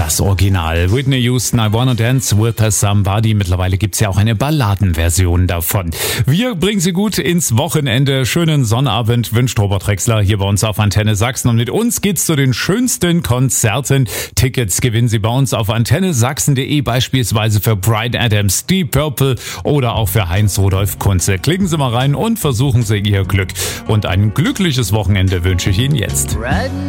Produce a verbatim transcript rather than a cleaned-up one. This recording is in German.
das Original. Whitney Houston, I Wanna Dance with Somebody. Mittlerweile gibt's ja auch eine Balladenversion davon. Wir bringen Sie gut ins Wochenende. Schönen Sonnabend wünscht Robert Drexler hier bei uns auf Antenne Sachsen. Und mit uns geht's zu den schönsten Konzerten. Tickets gewinnen Sie bei uns auf antenne sachsen punkt de, beispielsweise für Bryan Adams, Deep Purple oder auch für Heinz-Rudolf Kunze. Klicken Sie mal rein und versuchen Sie Ihr Glück. Und ein glückliches Wochenende wünsche ich Ihnen jetzt.